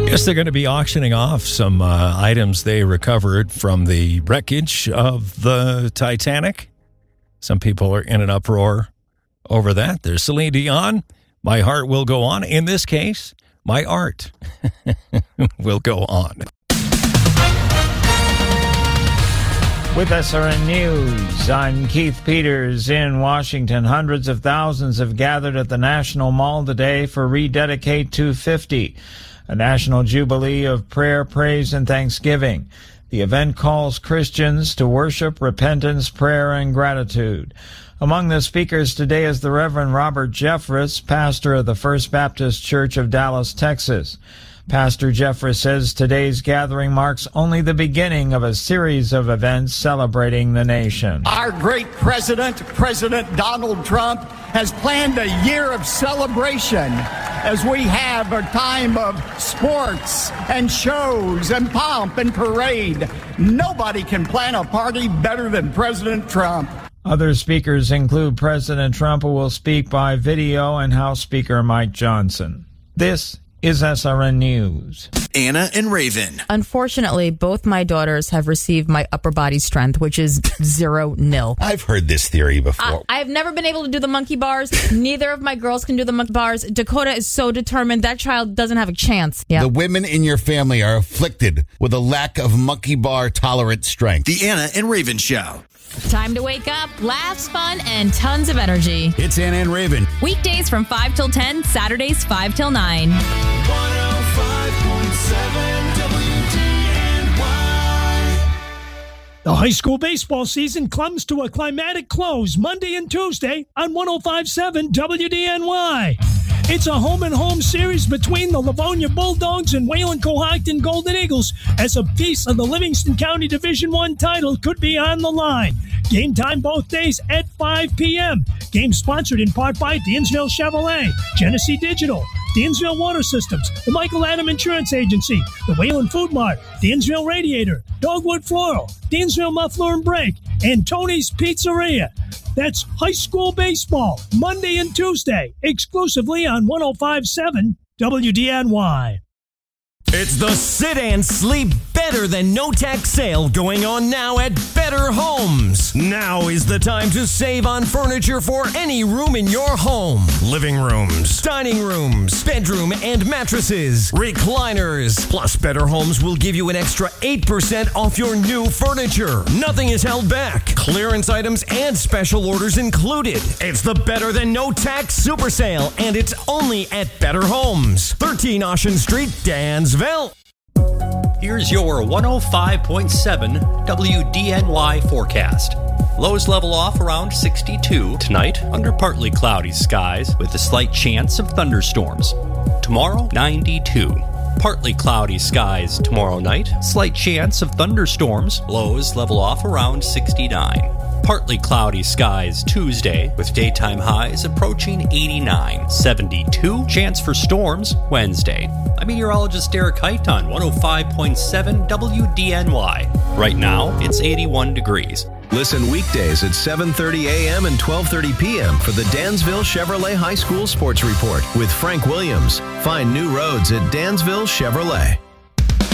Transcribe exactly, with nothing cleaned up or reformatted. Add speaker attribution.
Speaker 1: Yes, they're going to be auctioning off some uh, items they recovered from the wreckage of the Titanic. Some people are in an uproar over that. There's Celine Dion. My heart will go on. In this case, my art will go on.
Speaker 2: With S R N News, I'm Keith Peters in Washington. Hundreds of thousands have gathered at the National Mall today for Rededicate two fifty, a national jubilee of prayer, praise, and thanksgiving. The event calls Christians to worship, repentance, prayer, and gratitude. Among the speakers today is the Reverend Robert Jeffress, pastor of the First Baptist Church of Dallas, Texas. Pastor Jeffress says today's gathering marks only the beginning of a series of events celebrating the nation.
Speaker 3: Our great president, President Donald Trump, has planned a year of celebration as we have a time of sports and shows and pomp and parade. Nobody can plan a party better than President Trump.
Speaker 2: Other speakers include President Trump, who will speak by video, and House Speaker Mike Johnson. This is S R N News.
Speaker 4: Anna and Raven.
Speaker 5: Unfortunately, both my daughters have received my upper body strength, which is zero nil.
Speaker 6: I've heard this theory before.
Speaker 5: I, I've never been able to do the monkey bars. Neither of my girls can do the monkey bars. Dakota is so determined. That child doesn't have a chance. Yeah.
Speaker 6: The women in your family are afflicted with a lack of monkey bar tolerant strength.
Speaker 4: The Anna and Raven Show.
Speaker 5: Time to wake up, laughs, fun, and tons of energy.
Speaker 6: It's Anna and Raven.
Speaker 5: Weekdays from five till ten, Saturdays five till nine.
Speaker 7: one oh five point seven W D N Y.
Speaker 8: The high school baseball season comes to a climatic close Monday and Tuesday on one oh five point seven W D N Y. It's a home-and-home series between the Livonia Bulldogs and Wayland-Cohocton Golden Eagles, as a piece of the Livingston County Division I title could be on the line. Game time both days at five p.m. Game sponsored in part by Dansville Chevrolet, Genesee Digital, Dansville Water Systems, the Michael Adam Insurance Agency, the Wayland Food Mart, Dansville Radiator, Dogwood Floral, Dansville Muffler and Brake, and Tony's Pizzeria. That's high school baseball, Monday and Tuesday, exclusively on one oh five point seven W D N Y.
Speaker 9: It's the Sit and Sleep Better Than No Tax sale going on now at Better Homes. Now is the time to save on furniture for any room in your home. Living rooms, dining rooms, bedroom and mattresses, recliners. Plus, Better Homes will give you an extra eight percent off your new furniture. Nothing is held back. Clearance items and special orders included. It's the Better Than No Tax Super Sale, and it's only at Better Homes. thirteen Ocean Street, Dansville.
Speaker 10: Here's your one oh five point seven W D N Y forecast. Lows level off around sixty-two tonight under partly cloudy skies with a slight chance of thunderstorms. Tomorrow, ninety-two. Partly cloudy skies tomorrow night, slight chance of thunderstorms. Lows level off around sixty-nine. Partly cloudy skies Tuesday with daytime highs approaching eighty-nine. seventy-two chance for storms Wednesday. I'm meteorologist Derek Height on one oh five point seven W D N Y. Right now, it's eighty-one degrees.
Speaker 11: Listen weekdays at seven thirty a.m. and twelve thirty p.m. for the Dansville Chevrolet High School Sports Report with Frank Williams. Find new roads at Dansville Chevrolet.